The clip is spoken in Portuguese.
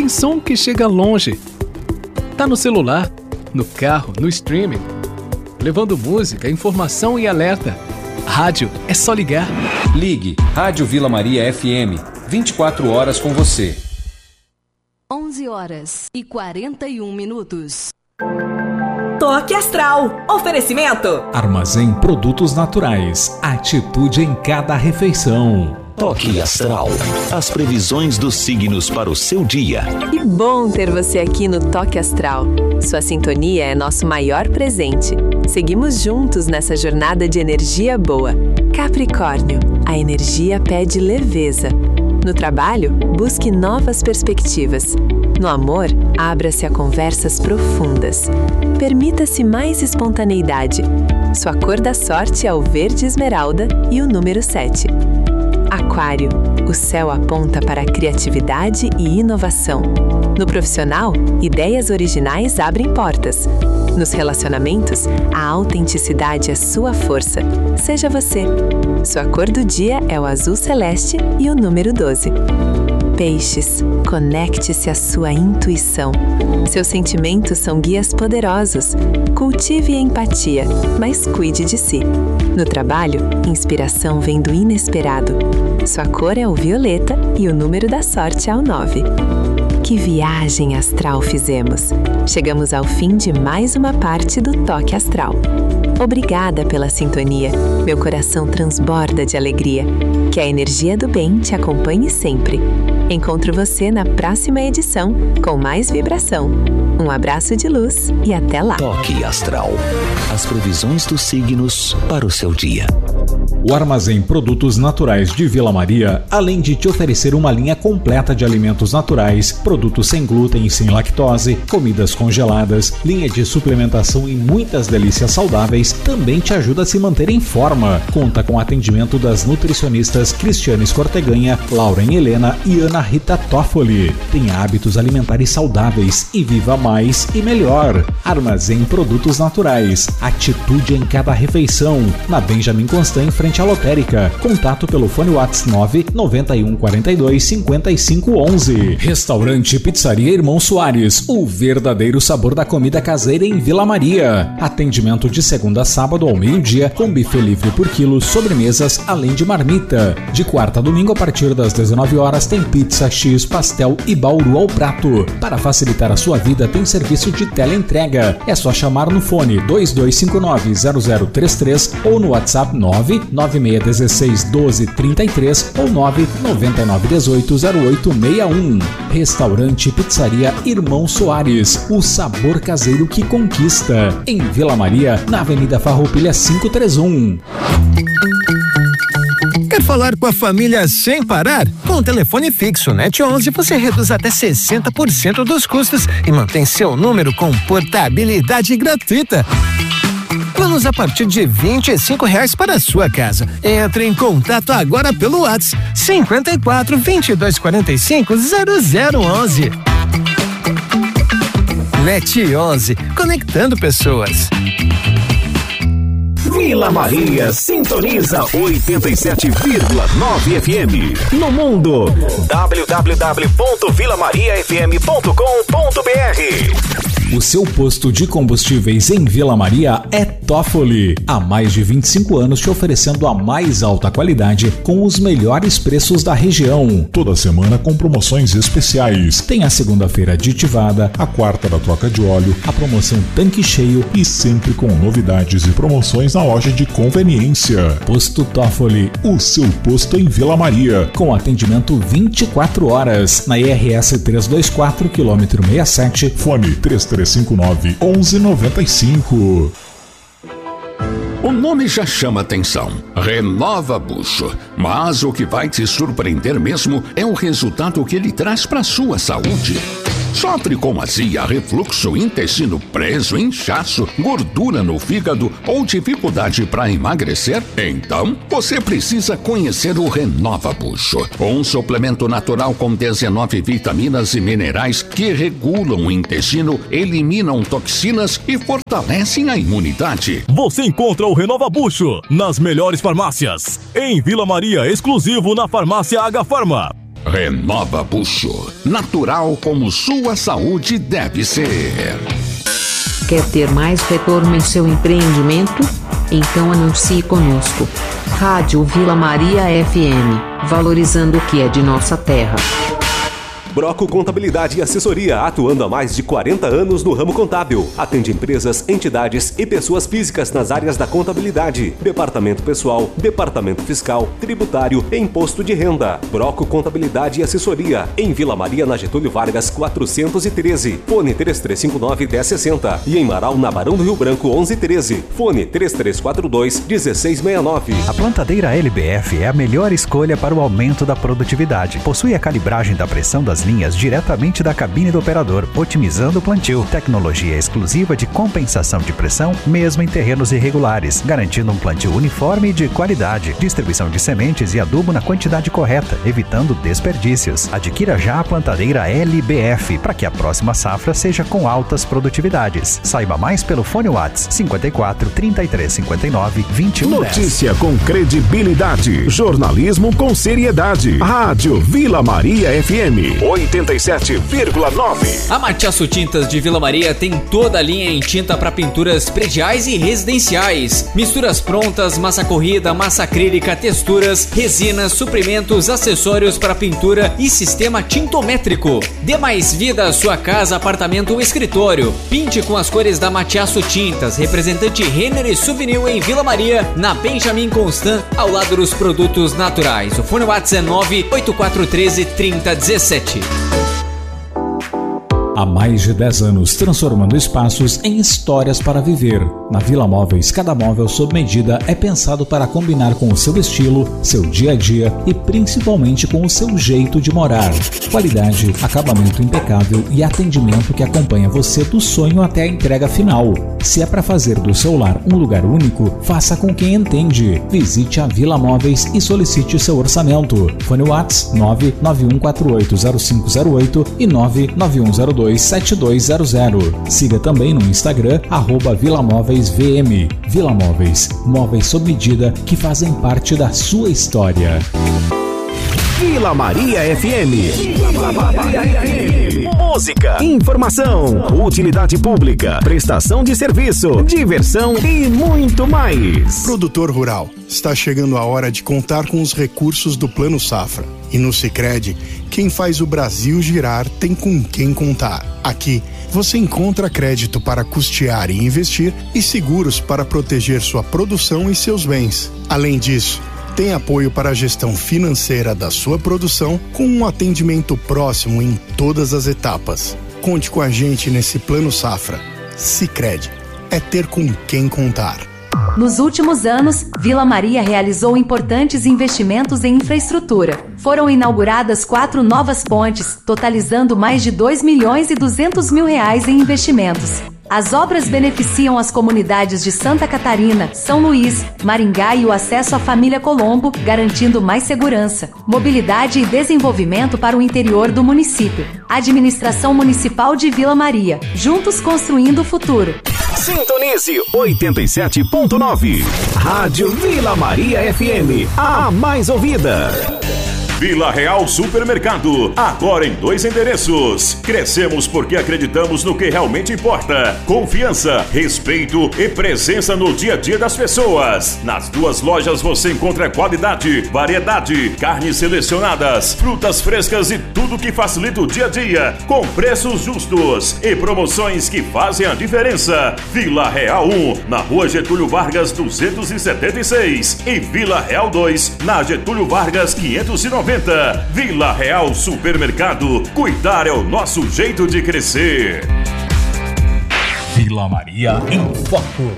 Tem som que chega longe. Tá no celular, no carro, no streaming, levando música, informação e alerta. Rádio é só ligar. Ligue Rádio Vila Maria FM, 24 horas com você. 11h41. Toque Astral. Oferecimento. Armazém Produtos Naturais. Atitude em cada refeição. Toque Astral. As previsões dos signos para o seu dia. Que bom ter você aqui no Toque Astral. Sua sintonia é nosso maior presente. Seguimos juntos nessa jornada de energia boa. Capricórnio, a energia pede leveza. No trabalho, busque novas perspectivas. No amor, abra-se a conversas profundas. Permita-se mais espontaneidade. Sua cor da sorte é o verde esmeralda e o número 7. Aquário, o céu aponta para a criatividade e inovação. No profissional, ideias originais abrem portas. Nos relacionamentos, a autenticidade é sua força. Seja você. Sua cor do dia é o azul celeste e o número 12. Peixes, conecte-se à sua intuição. Seus sentimentos são guias poderosos. Cultive a empatia, mas cuide de si. No trabalho, inspiração vem do inesperado. Sua cor é o violeta e o número da sorte é o 9. Que viagem astral fizemos! Chegamos ao fim de mais uma parte do Toque Astral. Obrigada pela sintonia. Meu coração transborda de alegria. Que a energia do bem te acompanhe sempre. Encontro você na próxima edição com mais vibração. Um abraço de luz e até lá. Toque Astral. As previsões dos signos para o seu dia. O Armazém Produtos Naturais de Vila Maria, além de te oferecer uma linha completa de alimentos naturais, produtos sem glúten e sem lactose, comidas congeladas, linha de suplementação e muitas delícias saudáveis, também te ajuda a se manter em forma. Conta com atendimento das nutricionistas Cristiane Escorteganha, Lauren Helena e Ana Rita Toffoli. Tenha hábitos alimentares saudáveis e viva mais e melhor. Armazém Produtos Naturais. Atitude em cada refeição. Na Benjamin Constant, em frente à lotérica. Contato pelo fone WhatsApp 991425511. Restaurante Pizzaria Irmão Soares. O verdadeiro sabor da comida caseira em Vila Maria. Atendimento de segunda a sábado ao meio-dia, com buffet livre por quilo, sobremesas, além de marmita. De quarta a domingo, a partir das 19 horas, tem pizza, X, pastel e bauru ao prato. Para facilitar a sua vida, tem serviço de teleentrega. É só chamar no fone 2259-0033 ou no WhatsApp 996161233 ou 999180861. Restaurante Pizzaria Irmão Soares. O sabor caseiro que conquista. Em Vila Maria, na Avenida Farroupilha 531. Quer falar com a família sem parar? Com o telefone fixo NET 11 você reduz até 60% dos custos e mantém seu número com portabilidade gratuita. Planos a partir de R$25 para a sua casa. Entre em contato agora pelo WhatsApp 54 22 45 0011. NET 11, conectando pessoas. Vila Maria sintoniza 87,9 FM. No mundo, www.vilamariafm.com.br. O seu posto de combustíveis em Vila Maria é Toffoli. Há mais de 25 anos te oferecendo a mais alta qualidade com os melhores preços da região. Toda semana com promoções especiais. Tem a segunda-feira aditivada, a quarta da troca de óleo, a promoção tanque cheio e sempre com novidades e promoções na loja de conveniência. Posto Toffoli, o seu posto em Vila Maria, com atendimento 24 horas na IRS 324, quilômetro 67, fone 3359-1195. O nome já chama atenção, Renova Bucho, mas o que vai te surpreender mesmo é o resultado que ele traz para sua saúde. Sofre com azia, refluxo, intestino preso, inchaço, gordura no fígado ou dificuldade para emagrecer? Então, você precisa conhecer o Renova Bucho, um suplemento natural com 19 vitaminas e minerais que regulam o intestino, eliminam toxinas e fortalecem a imunidade. Você encontra o Renova Bucho nas melhores farmácias. Em Vila Maria, exclusivo na farmácia H Farma. Renova Bucho. Natural como sua saúde deve ser. Quer ter mais retorno em seu empreendimento? Então anuncie conosco. Rádio Vila Maria FM, valorizando o que é de nossa terra. Broco Contabilidade e Assessoria, atuando há mais de 40 anos no ramo contábil. Atende empresas, entidades e pessoas físicas nas áreas da contabilidade, departamento pessoal, departamento fiscal, tributário e imposto de renda. Broco Contabilidade e Assessoria, em Vila Maria, na Getúlio Vargas, 413. Fone 3359-1060 e em Marau, na Barão do Rio Branco, 1113. Fone 3342-1669. A plantadeira LBF é a melhor escolha para o aumento da produtividade. Possui a calibragem da pressão das linhas diretamente da cabine do operador, otimizando o plantio. Tecnologia exclusiva de compensação de pressão, mesmo em terrenos irregulares, garantindo um plantio uniforme e de qualidade. Distribuição de sementes e adubo na quantidade correta, evitando desperdícios. Adquira já a plantadeira LBF para que a próxima safra seja com altas produtividades. Saiba mais pelo fone WhatsApp 54 33 59 21 Notícia 10. Com credibilidade, jornalismo com seriedade. Rádio Vila Maria FM 87,9. A Matiaço Tintas de Vila Maria tem toda a linha em tinta para pinturas prediais e residenciais. Misturas prontas, massa corrida, massa acrílica, texturas, resinas, suprimentos, acessórios para pintura e sistema tintométrico. Dê mais vida à sua casa, apartamento ou escritório. Pinte com as cores da Matiaço Tintas, representante Renner e Souvenir em Vila Maria, na Benjamin Constant, ao lado dos produtos naturais. O fone WhatsApp é 98413-3017. Há mais de 10 anos, transformando espaços em histórias para viver. Na Vila Móveis, cada móvel sob medida é pensado para combinar com o seu estilo, seu dia a dia e principalmente com o seu jeito de morar. Qualidade, acabamento impecável e atendimento que acompanha você do sonho até a entrega final. Se é para fazer do seu lar um lugar único, faça com quem entende. Visite a Vila Móveis e solicite seu orçamento. Fone WhatsApp 991480508 e 99102 7200. Siga também no Instagram @VilaMóveisVM. Vila Móveis, móveis sob medida que fazem parte da sua história. Vila Maria FM. Vila Maria FM. Música, informação, utilidade pública, prestação de serviço, diversão e muito mais. Produtor rural, está chegando a hora de contar com os recursos do Plano Safra. E no Sicredi, quem faz o Brasil girar tem com quem contar. Aqui, você encontra crédito para custear e investir e seguros para proteger sua produção e seus bens. Além disso, tem apoio para a gestão financeira da sua produção com um atendimento próximo em todas as etapas. Conte com a gente nesse Plano Safra. Sicredi, é ter com quem contar. Nos últimos anos, Vila Maria realizou importantes investimentos em infraestrutura. Foram inauguradas 4 novas pontes, totalizando mais de R$2.200.000 em investimentos. As obras beneficiam as comunidades de Santa Catarina, São Luís, Maringá e o acesso à família Colombo, garantindo mais segurança, mobilidade e desenvolvimento para o interior do município. Administração Municipal de Vila Maria, juntos construindo o futuro. Sintonize 87.9. Rádio Vila Maria FM, a mais ouvida. Vila Real Supermercado, agora em 2 endereços. Crescemos porque acreditamos no que realmente importa: confiança, respeito e presença no dia a dia das pessoas. Nas 2 lojas você encontra qualidade, variedade, carnes selecionadas, frutas frescas e tudo que facilita o dia a dia, com preços justos e promoções que fazem a diferença. Vila Real 1, na Rua Getúlio Vargas 276 e Vila Real 2, na Getúlio Vargas 590. Vila Real Supermercado. Cuidar é o nosso jeito de crescer. Vila Maria em Foco.